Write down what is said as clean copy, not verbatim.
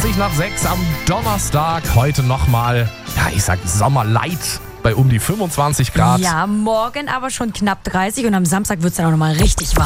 20 nach 6 am Donnerstag. Heute nochmal, ja, ich sag Sommerlight bei um die 25 Grad. Ja, morgen aber schon knapp 30 und am Samstag wird es dann auch nochmal richtig warm.